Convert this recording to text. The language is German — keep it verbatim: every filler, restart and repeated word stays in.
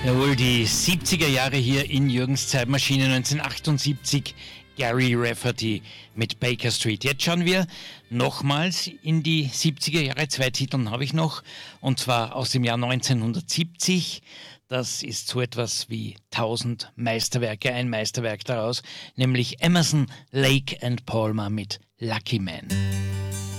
Jawohl, die siebziger Jahre hier in Jürgens Zeitmaschine, neunzehnhundertachtundsiebzig, Gary Rafferty mit Baker Street. Jetzt schauen wir nochmals in die siebziger Jahre. Zwei Titel habe ich noch, und zwar aus dem Jahr neunzehnhundertsiebzig. Das ist so etwas wie tausend Meisterwerke, ein Meisterwerk daraus, nämlich Emerson, Lake and Palmer mit Lucky Man.